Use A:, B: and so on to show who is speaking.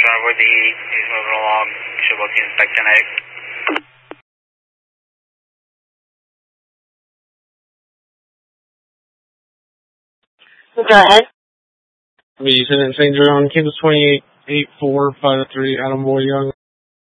A: Driveway the heat. He's moving along. Should look inspect tonight.
B: Go ahead.
C: Lieutenant St. John, Kansas 288453, Adam Boy Young.